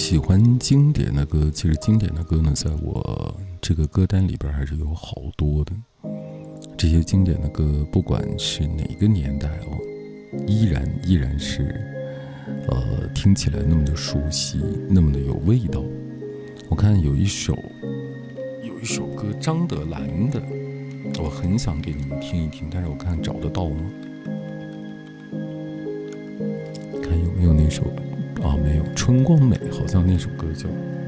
喜欢经典的歌，其实经典的歌呢，在我这个歌单里边还是有好多的。这些经典的歌，不管是哪个年代哦，依然是，听起来那么的熟悉，那么的有味道。我看有一首歌，张德兰的，我很想给你们听一听，但是我看找得到吗？看有没有那首啊，没有，春光美，好像那首歌叫。